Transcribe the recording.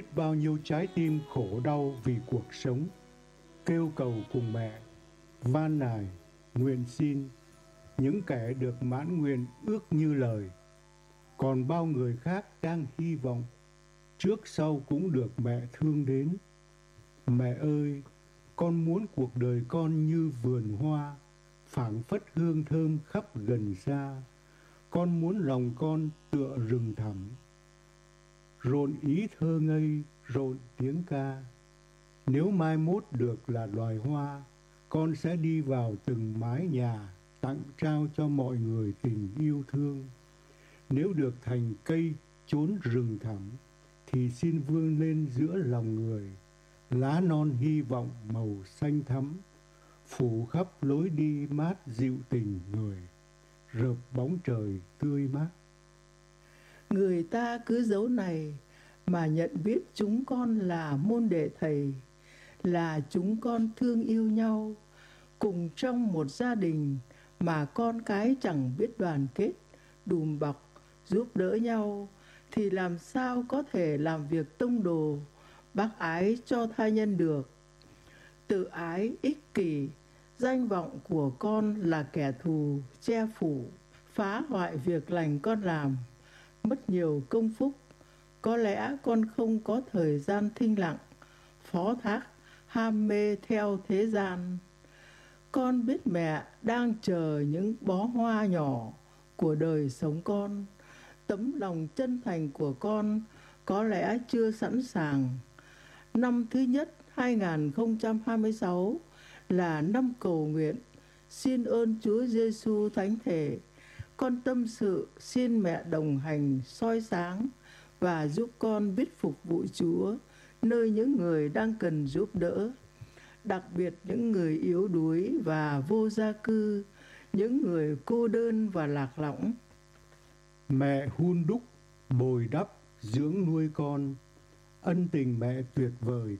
biết bao nhiêu trái tim khổ đau vì cuộc sống, kêu cầu cùng mẹ, van nài, nguyện xin, những kẻ được mãn nguyện ước như lời. Còn bao người khác đang hy vọng, trước sau cũng được mẹ thương đến. Mẹ ơi, con muốn cuộc đời con như vườn hoa, phảng phất hương thơm khắp gần xa. Con muốn lòng con tựa rừng thẳm, rộn ý thơ ngây, rộn tiếng ca. Nếu mai mốt được là loài hoa, con sẽ đi vào từng mái nhà, tặng trao cho mọi người tình yêu thương. Nếu được thành cây chốn rừng thẳm, thì xin vươn lên giữa lòng người, lá non hy vọng màu xanh thắm, phủ khắp lối đi mát dịu tình người, rợp bóng trời tươi mát. Người ta cứ dấu này mà nhận biết chúng con là môn đệ thầy, là chúng con thương yêu nhau, cùng trong một gia đình mà con cái chẳng biết đoàn kết, đùm bọc, giúp đỡ nhau, thì làm sao có thể làm việc tông đồ, bác ái cho tha nhân được. Tự ái, ích kỷ, danh vọng của con là kẻ thù, che phủ, phá hoại việc lành con làm, mất nhiều công phúc. Có lẽ con không có thời gian thinh lặng, phó thác, ham mê theo thế gian. Con biết mẹ đang chờ những bó hoa nhỏ của đời sống con. Tấm lòng chân thành của con có lẽ chưa sẵn sàng. Năm thứ nhất 2026 là năm cầu nguyện. Xin ơn Chúa Giêsu Thánh Thể. Con tâm sự xin mẹ đồng hành soi sáng và giúp con biết phục vụ Chúa nơi những người đang cần giúp đỡ, đặc biệt những người yếu đuối và vô gia cư, những người cô đơn và lạc lõng. Mẹ hun đúc, bồi đắp, dưỡng nuôi con. Ân tình mẹ tuyệt vời